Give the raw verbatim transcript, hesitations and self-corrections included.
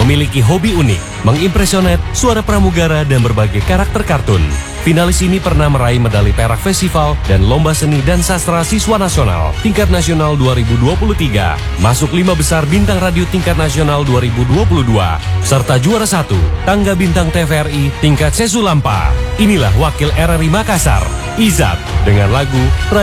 memiliki hobi unik, mengimpresionet, suara pramugara, dan berbagai karakter kartun. Finalis ini pernah meraih medali perak festival dan lomba seni dan sastra siswa nasional tingkat nasional dua ribu dua puluh tiga, masuk lima besar bintang radio tingkat nasional dua ribu dua puluh dua, serta juara satu tangga bintang T V R I tingkat Sesulampa. Inilah wakil R R I Makassar, Izat, dengan lagu